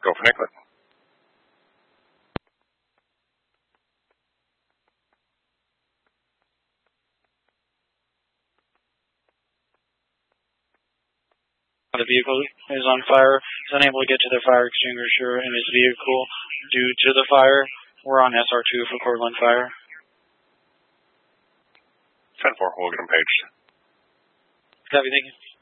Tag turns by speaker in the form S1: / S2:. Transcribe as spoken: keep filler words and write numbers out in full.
S1: Go for Nicollet.
S2: The vehicle is on fire, is unable to get to the fire extinguisher in his vehicle due to the fire. We're on S R two for Cortland Fire.
S1: ten four, we'll get him paged.
S2: Copy, thank you.